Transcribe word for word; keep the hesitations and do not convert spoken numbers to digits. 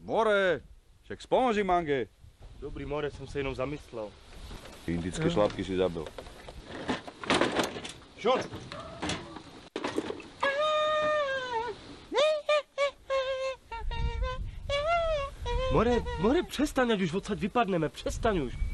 More, však spomoži Mange. Dobrý, More, jsem se jenom zamyslel. Indické šlapky si zabil. Šuň! More, More, přestaň, ať už odsaď vypadneme, přestaň už.